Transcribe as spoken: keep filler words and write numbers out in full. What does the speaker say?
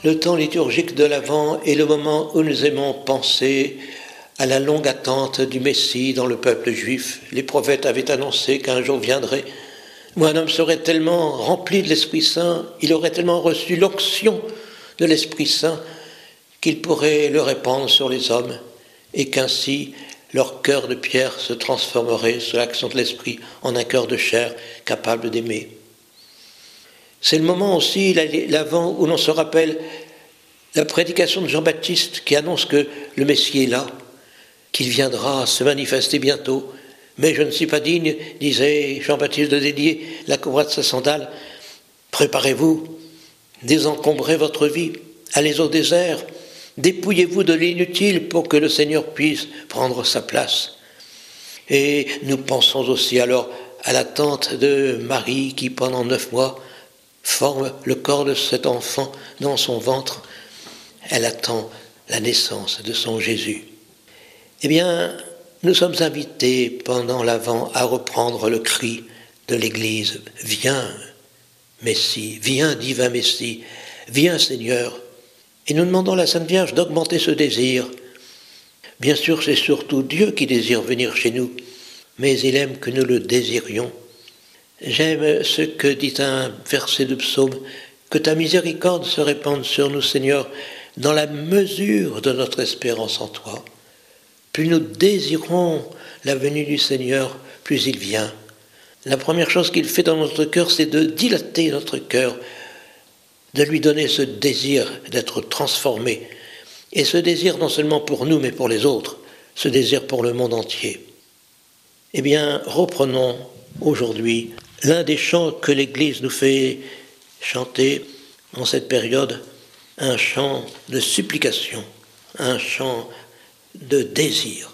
Le temps liturgique de l'Avent est le moment où nous aimons penser à la longue attente du Messie dans le peuple juif. Les prophètes avaient annoncé qu'un jour viendrait où un homme serait tellement rempli de l'Esprit Saint, il aurait tellement reçu l'onction de l'Esprit Saint qu'il pourrait le répandre sur les hommes et qu'ainsi leur cœur de pierre se transformerait sous l'action de l'Esprit en un cœur de chair capable d'aimer. C'est le moment aussi, l'Avent, où l'on se rappelle la prédication de Jean-Baptiste qui annonce que le Messie est là, qu'il viendra se manifester bientôt. Mais je ne suis pas digne, disait Jean-Baptiste, de délier la courroie de sa sandale. Préparez-vous, désencombrez votre vie, allez au désert, dépouillez-vous de l'inutile pour que le Seigneur puisse prendre sa place. Et nous pensons aussi alors à l'attente de Marie qui, pendant neuf mois, forme le corps de cet enfant dans son ventre. Elle attend la naissance de son Jésus. Eh bien, nous sommes invités pendant l'Avent à reprendre le cri de l'Église. Viens, Messie, viens, divin Messie, viens, Seigneur. Et nous demandons à la Sainte Vierge d'augmenter ce désir. Bien sûr, c'est surtout Dieu qui désire venir chez nous, mais il aime que nous le désirions. J'aime ce que dit un verset de psaume, que ta miséricorde se répande sur nous, Seigneur, dans la mesure de notre espérance en toi. Plus nous désirons la venue du Seigneur, plus il vient. La première chose qu'il fait dans notre cœur, c'est de dilater notre cœur, de lui donner ce désir d'être transformé. Et ce désir non seulement pour nous, mais pour les autres, ce désir pour le monde entier. Eh bien, reprenons aujourd'hui l'un des chants que l'Église nous fait chanter en cette période, un chant de supplication, un chant de désir.